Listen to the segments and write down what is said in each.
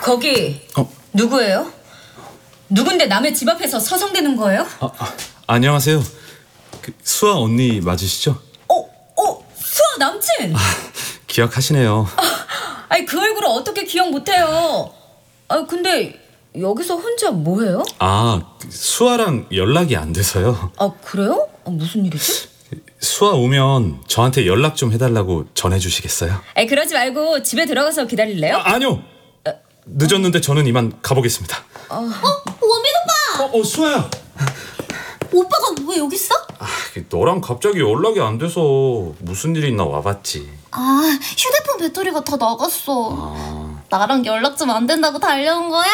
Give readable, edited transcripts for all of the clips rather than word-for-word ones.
거기 누구예요? 누군데 남의 집 앞에서 서성대는 거예요? 안녕하세요. 수아 언니 맞으시죠? 수아 남친! 기억하시네요. 아니 그 얼굴을 어떻게 기억 못해요? 근데 여기서 혼자 뭐해요? 수아랑 연락이 안 돼서요. 그래요? 무슨 일이지? 수아 오면 저한테 연락 좀 해달라고 전해주시겠어요? 그러지 말고 집에 들어가서 기다릴래요? 아니요. 늦었는데 저는 이만 가보겠습니다. 원빈 오빠! 수아야. 오빠가 왜 여기 있어? 너랑 갑자기 연락이 안 돼서 무슨 일 있나 와봤지. 휴대폰 배터리가 다 나갔어. 나랑 연락 좀 안 된다고 달려온 거야?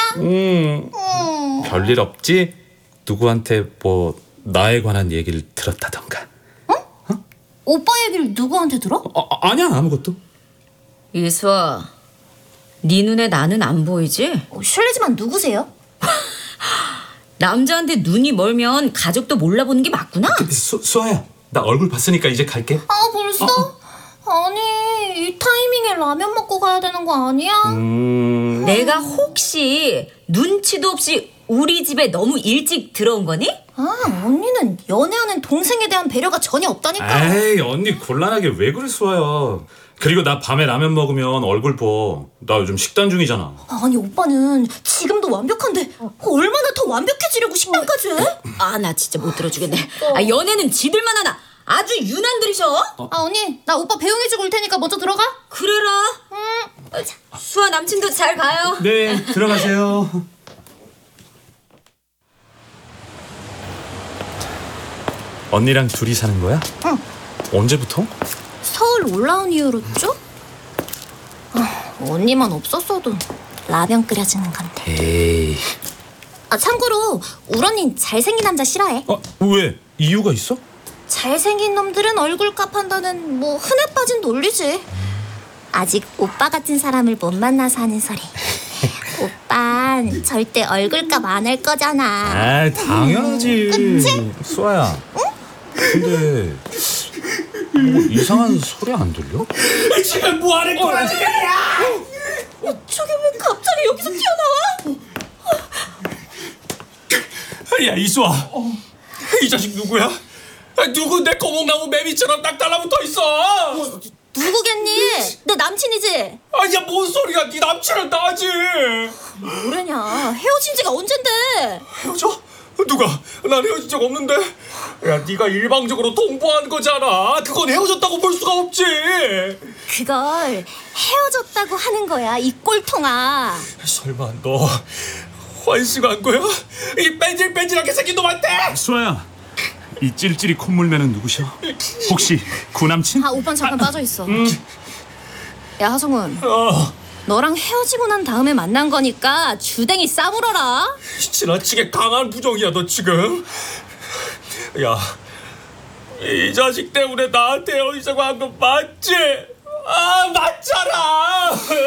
별일 없지? 누구한테 뭐 나에 관한 얘기를 들었다던가. 오빠 얘기를 누구한테 들어? 아니야, 아무것도. 이수아, 네 눈에 나는 안 보이지? 실례지만 누구세요? 남자한테 눈이 멀면 가족도 몰라보는 게 맞구나? 수아야, 나 얼굴 봤으니까 이제 갈게. 벌써? 아니, 이 타이밍에 라면 먹고 가야 되는 거 아니야? 내가 혹시 눈치도 없이 우리 집에 너무 일찍 들어온 거니? 언니는 연애하는 동생에 대한 배려가 전혀 없다니까. 에이, 언니 곤란하게 왜 그래, 수아야. 그리고 나 밤에 라면 먹으면 얼굴 보. 나 요즘 식단 중이잖아. 아니, 오빠는 지금도 완벽한데 얼마나 더 완벽해지려고 식단까지 해? 나 진짜 못 들어주겠네. 연애는 지들만 하나. 아주 유난들이셔. 언니, 나 오빠 배웅해주고 올 테니까 먼저 들어가. 그래라. 수아 남친도 잘 가요. 네, 들어가세요. 언니랑 둘이 사는 거야? 응. 언제부터? 서울 올라온 이후로죠? 언니만 없었어도 라면 끓여주는 건데. 에이. 참고로 울 언니 잘생긴 남자 싫어해. 왜? 이유가 있어? 잘생긴 놈들은 얼굴값 한다는 뭐 흔해 빠진 논리지. 아직 오빠 같은 사람을 못 만나서 하는 소리. 오빤 절대 얼굴값 안 할 거잖아. 당연하지. 그치? 수아야. 응? 근데 뭐 이상한 소리 안 들려? 지금 뭐하는 거야? 저게 왜 갑자기 여기서 튀어나와? 야, 이수아, 이 자식 누구야? 누구 내 거목나무 매미처럼 딱 달라붙어 있어? 누구겠니? 내 남친이지? 야, 뭔 소리야? 네 남친은 나지. 뭐래냐? 헤어진 지가 언젠데? 헤어져? 누가? 난 헤어진 적 없는데. 야, 네가 일방적으로 통보한 거잖아. 그건 헤어졌다고 볼 수가 없지. 그걸 헤어졌다고 하는 거야, 이 꼴통아. 설마 너 환승한 거야? 이 뺀질뺀질하게 생긴 놈한테? 수아야, 이 찔찔이 콧물매는 누구셔? 혹시 구남친? 오빠는 잠깐 빠져있어. 야, 하성훈, 너랑 헤어지고 난 다음에 만난 거니까 주댕이 싸물어라. 지나치게 강한 부정이야, 너 지금. 야, 이 자식 때문에 나한테 헤어지자고 한 거 맞지? 맞잖아.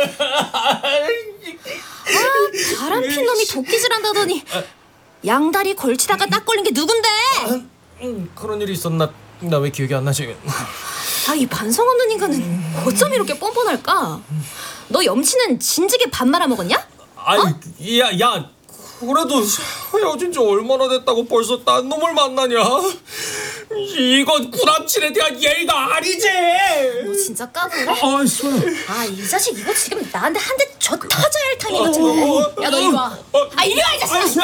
바람핀 놈이 도끼질 한다더니 양다리 걸치다가 딱 걸린 게 누군데? 그런 일이 있었나? 나 왜 기억이 안 나지? 이 반성 없는 인간은 어쩜 이렇게 뻔뻔할까? 너 염치는 진즉에 밥 말아 먹었냐? 야, 그래도 헤어진 지 얼마나 됐다고 벌써 딴 놈을 만나냐? 이건 구남친에 대한 예의가 아니지. 너 진짜 까불래? 수아야. 이 자식 이거 지금 나한테 한 대 줘 터져야 할 타이밍이지. 야, 너 이리 와. 이리 와, 이 자식.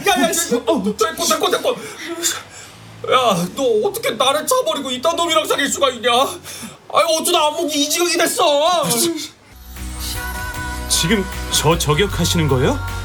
됐고. 야, 너 어떻게 나를 차버리고 이딴 놈이랑 사귈 수가 있냐? 어쩌다 안목이 이 지경이 됐어. 지금 저 저격하시는 거예요?